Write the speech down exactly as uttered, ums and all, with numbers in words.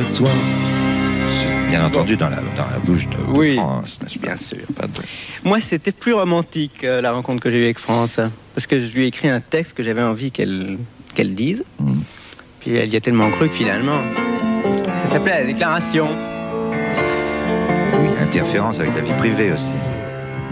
Toi, c'est bien entendu dans la, dans la bouche de, de oui, France, n'est-ce pas? Bien sûr. Pas de... Moi, c'était plus romantique, euh, la rencontre que j'ai eue avec France, parce que je lui ai écrit un texte que j'avais envie qu'elle, qu'elle dise, mm. Puis elle y a tellement cru que finalement, ça s'appelait La Déclaration. Oui, interférence avec la vie privée aussi.